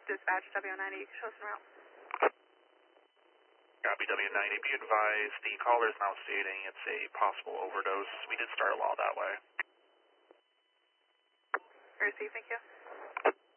Dispatch, W90, show us around. Copy W90. Be advised, the caller is now stating it's a possible overdose. We did start a law that way. Receive, thank you.